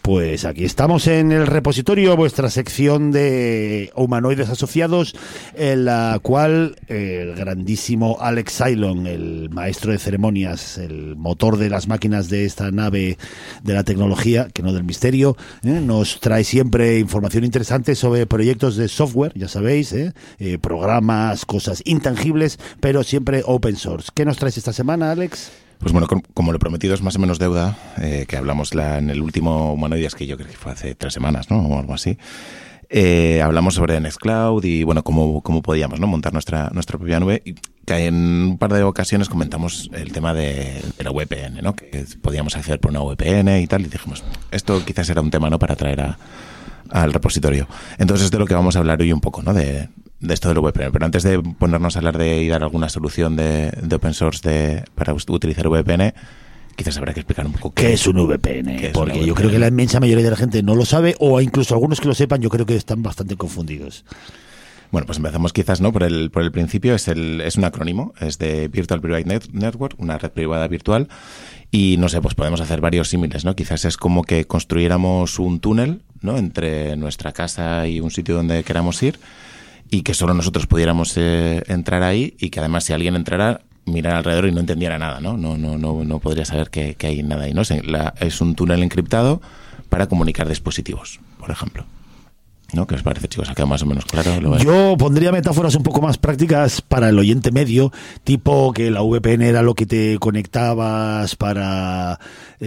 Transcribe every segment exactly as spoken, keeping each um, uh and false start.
Pues aquí estamos en el repositorio, vuestra sección de humanoides asociados, en la cual el grandísimo Alex Cylon, el maestro de ceremonias, el motor de las máquinas de esta nave de la tecnología, que no del misterio, ¿eh? nos trae siempre información interesante sobre proyectos de software, ya sabéis, ¿eh? Eh, programas, cosas intangibles, pero siempre open source. ¿Qué nos traes esta semana, Alex? Pues bueno, como lo prometido es más o menos deuda, eh, que hablamos la, en el último Humanoides, que yo creo que fue hace tres semanas, ¿no? O algo así. Eh, hablamos sobre Nextcloud y, bueno, cómo, cómo podíamos, ¿no? montar nuestra, nuestra propia nube. Y que en un par de ocasiones comentamos el tema de, de la V P N, ¿no? Que podíamos acceder por una V P N y tal. Y dijimos, esto quizás era un tema, ¿no? Para traer a, al repositorio. Entonces, es de lo que vamos a hablar hoy un poco, ¿no? De... de esto del V P N. Pero antes de ponernos a hablar de y dar alguna solución de, de open source de, para utilizar V P N, quizás habrá que explicar un poco qué, ¿Qué es un V P N. Porque yo V P N? Creo que la inmensa mayoría de la gente no lo sabe, o incluso algunos que lo sepan, yo creo que están bastante confundidos. Bueno, pues empezamos quizás no por el por el principio. Es el es un acrónimo, es de Virtual Private Net- Network, una red privada virtual. Y no sé, pues podemos hacer varios símiles, ¿no? Quizás es como que construyéramos un túnel, ¿no? Entre nuestra casa y un sitio donde queramos ir, y que solo nosotros pudiéramos eh, entrar ahí, y que además si alguien entrara, mirara alrededor y no entendiera nada, ¿no? No no no, no podría saber que, que hay nada ahí, ¿no? La, es un túnel encriptado para comunicar dispositivos, por ejemplo. ¿No? ¿Qué os parece, chicos? ¿Ha quedado más o menos claro? ¿Lo Yo pondría metáforas un poco más prácticas para el oyente medio, tipo que la V P N era lo que te conectabas para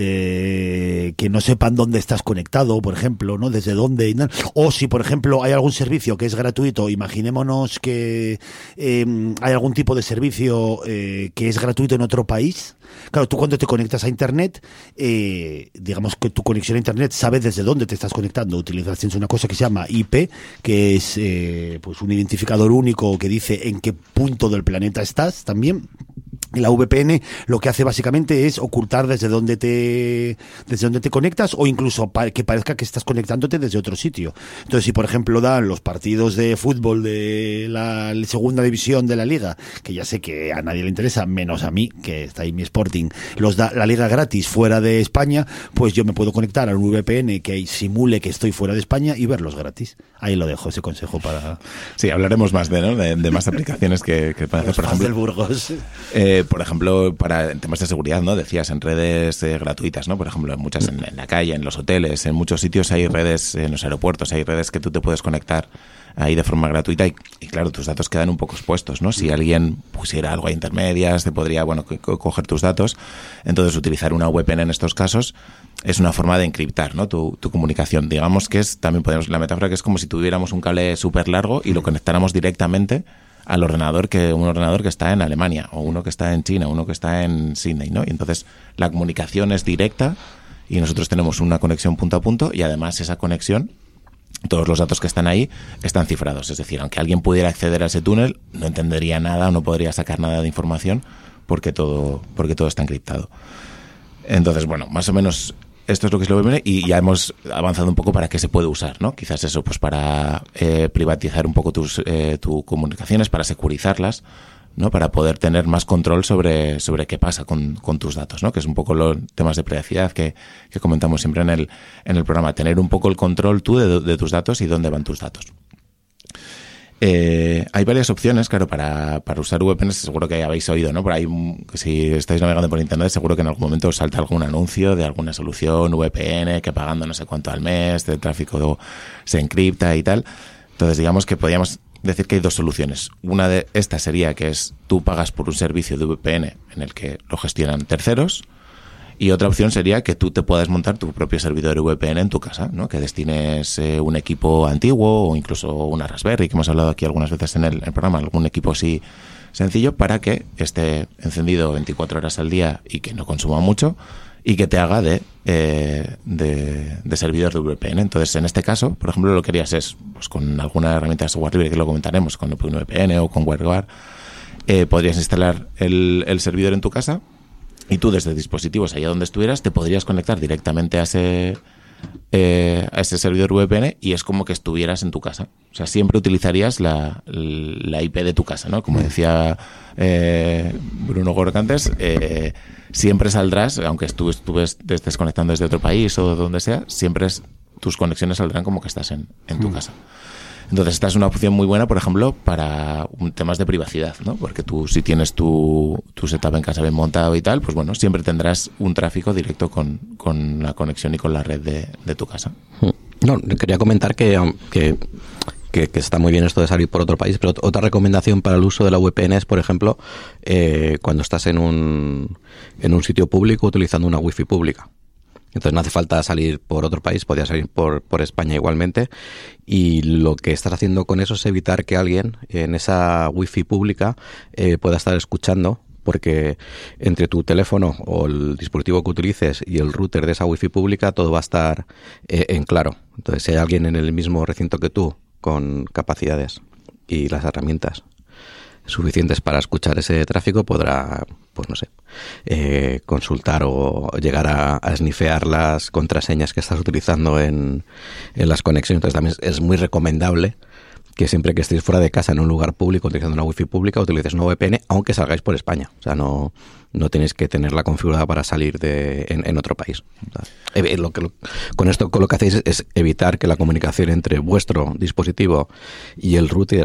eh, que no sepan dónde estás conectado, por ejemplo, ¿no? Desde dónde. O si, por ejemplo, hay algún servicio que es gratuito, imaginémonos que eh, hay algún tipo de servicio eh, que es gratuito en otro país. Claro, tú cuando te conectas a Internet, eh, digamos que tu conexión a Internet sabe desde dónde te estás conectando. Utilizas una cosa que se llama I P, que es eh, pues un identificador único que dice en qué punto del planeta estás también. Y la V P N lo que hace básicamente es ocultar desde dónde te desde dónde te conectas, o incluso pa- que parezca que estás conectándote desde otro sitio. Entonces, si por ejemplo dan los partidos de fútbol de la segunda división de la liga, que ya sé que a nadie le interesa, menos a mí, que está ahí mi Sporting, los da la liga gratis fuera de España, pues yo me puedo conectar a un V P N que simule que estoy fuera de España y verlos gratis. Ahí lo dejo, ese consejo para... Sí, hablaremos más de, ¿no? de, de más aplicaciones que, que pueden hacer, por ejemplo... del Burgos. Eh, por ejemplo, para temas de seguridad, ¿no? Decías, en redes eh, gratuitas, ¿no? Por ejemplo, en muchas, en, en la calle, en los hoteles, en muchos sitios hay redes, en los aeropuertos, hay redes que tú te puedes conectar ahí de forma gratuita y, y claro, tus datos quedan un poco expuestos, ¿no? Si alguien pusiera algo a intermedias, te podría, bueno, co- coger tus datos. Entonces, utilizar una V P N en estos casos es una forma de encriptar, ¿no? Tu, tu comunicación. Digamos que es, también podemos, la metáfora que es como si tuviéramos un cable súper largo y lo conectáramos directamente al ordenador que un ordenador que está en Alemania, o uno que está en China, uno que está en Sydney, ¿no? Y entonces la comunicación es directa y nosotros tenemos una conexión punto a punto, y además esa conexión, todos los datos que están ahí están cifrados. Es decir, aunque alguien pudiera acceder a ese túnel, no entendería nada o no podría sacar nada de información porque todo, porque todo está encriptado. Entonces, bueno, más o menos esto es lo que es la V P N, y ya hemos avanzado un poco para qué se puede usar, ¿no? Quizás eso, pues para eh, privatizar un poco tus eh, tus comunicaciones, para securizarlas, ¿no? Para poder tener más control sobre sobre qué pasa con, con tus datos, ¿no? Que es un poco los temas de privacidad que, que comentamos siempre en el en el programa. Tener un poco el control tú de, de tus datos y dónde van tus datos. Eh, hay varias opciones, claro, para, para usar V P Ns. Seguro que habéis oído, ¿no? Por ahí, si estáis navegando por internet, seguro que en algún momento os salta algún anuncio de alguna solución V P N que pagando no sé cuánto al mes, el tráfico se encripta y tal. Entonces, digamos que podríamos decir que hay dos soluciones. Una de estas sería que es tú pagas por un servicio de V P N en el que lo gestionan terceros. Y otra opción sería que tú te puedas montar tu propio servidor V P N en tu casa, ¿no? Que destines eh, un equipo antiguo o incluso una Raspberry, que hemos hablado aquí algunas veces en el, en el programa, algún equipo así sencillo, para que esté encendido veinticuatro horas al día y que no consuma mucho y que te haga de, eh, de, de servidor de V P N. Entonces, en este caso, por ejemplo, lo que harías es, pues con alguna herramienta de software libre, que lo comentaremos, con OpenVPN o con WireGuard, eh, podrías instalar el, el servidor en tu casa. Y tú desde dispositivos allá donde estuvieras te podrías conectar directamente a ese eh, a ese servidor V P N y es como que estuvieras en tu casa. O sea, siempre utilizarías la, la I P de tu casa, ¿no? Como decía eh, Bruno Gork antes, eh, siempre saldrás, aunque tú estuves, te estés conectando desde otro país o donde sea, siempre es, tus conexiones saldrán como que estás en, en tu casa. Entonces, esta es una opción muy buena, por ejemplo, para un, temas de privacidad, ¿no? Porque tú, si tienes tu, tu setup en casa bien montado y tal, pues bueno, siempre tendrás un tráfico directo con, con la conexión y con la red de, de tu casa. No, quería comentar que, que, que, que está muy bien esto de salir por otro país, pero otra recomendación para el uso de la V P N es, por ejemplo, eh, cuando estás en un, en un sitio público utilizando una wifi pública. Entonces no hace falta salir por otro país, podía salir por, por España igualmente, y lo que estás haciendo con eso es evitar que alguien en esa wifi pública eh, pueda estar escuchando, porque entre tu teléfono o el dispositivo que utilices y el router de esa wifi pública todo va a estar eh, en claro. Entonces si hay alguien en el mismo recinto que tú con capacidades y las herramientas suficientes para escuchar ese tráfico, podrá, pues no sé, eh, consultar o llegar a, a snifear las contraseñas que estás utilizando en, en las conexiones. Entonces también es, es muy recomendable que siempre que estéis fuera de casa en un lugar público utilizando una wifi pública utilices una V P N, aunque salgáis por España. O sea, no, no tenéis que tenerla configurada para salir de en, en otro país. O sea, lo que, lo, con esto lo que hacéis es evitar que la comunicación entre vuestro dispositivo y el router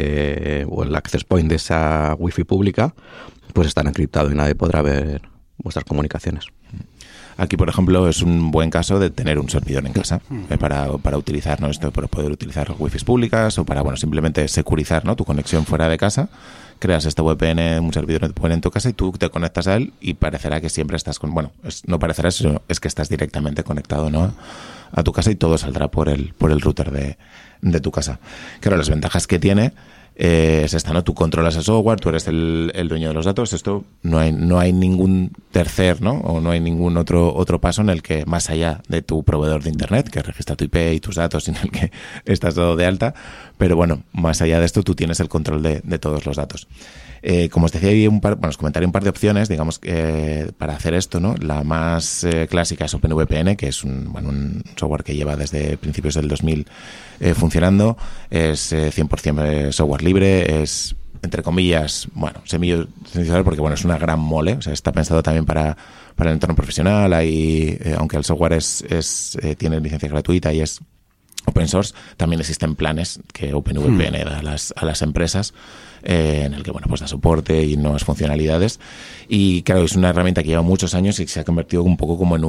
de, o el access point de esa wifi pública pues estará encriptado y nadie podrá ver vuestras comunicaciones. Aquí, por ejemplo, es un buen caso de tener un servidor en casa eh, para, para utilizar, ¿no? Esto, para poder utilizar wifis públicas o para, bueno, simplemente securizar, ¿no? Tu conexión fuera de casa. Creas esta V P N, un servidor V P N en tu casa y tú te conectas a él y parecerá que siempre estás con, bueno, es, no parecerá, sino es que estás directamente conectado, ¿no? A, a tu casa y todo saldrá por el, por el router de, de tu casa. Claro, las ventajas que tiene Eh, es esta, ¿no? Tú controlas el software, tú eres el, el dueño de los datos. Esto no hay no hay ningún tercer, ¿no? O no hay ningún otro otro paso en el que, más allá de tu proveedor de internet, que registra tu I P y tus datos y en el que estás dado de alta, pero bueno, más allá de esto tú tienes el control de, de todos los datos. Eh, como os decía, hay un par, bueno, os comentaré un par de opciones, digamos, eh, para hacer esto, ¿no? La más eh, clásica es OpenVPN, que es un, bueno, un software que lleva desde principios del dos mil eh, funcionando, es eh, cien por ciento software libre, es, entre comillas, bueno, semillo porque, bueno, es una gran mole, o sea, está pensado también para, para el entorno profesional, hay, eh, aunque el software es, es eh, tiene licencia gratuita y es open source, también existen planes que OpenVPN da a las, a las empresas, eh, en el que, bueno, pues da soporte y nuevas funcionalidades. Y claro, es una herramienta que lleva muchos años y se ha convertido un poco como en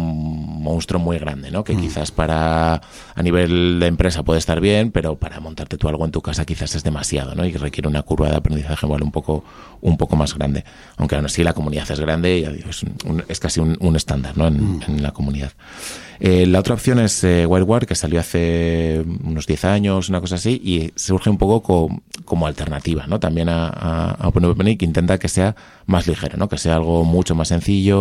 un monstruo muy grande, ¿no? Que mm. quizás para, a nivel de empresa puede estar bien, pero para montarte tú algo en tu casa quizás es demasiado, ¿no? Y requiere una curva de aprendizaje igual un poco, un poco más grande. Aunque aún así la comunidad es grande y ya digo, es, un, es casi un, un estándar, ¿no? En, mm. en la comunidad. Eh, la otra opción es eh, WireGuard, que salió hace unos diez años, una cosa así, y surge un poco co, como alternativa, ¿no? También a, a, a OpenVPN, que intenta que sea más ligero, ¿no? Que sea algo mucho más sencillo,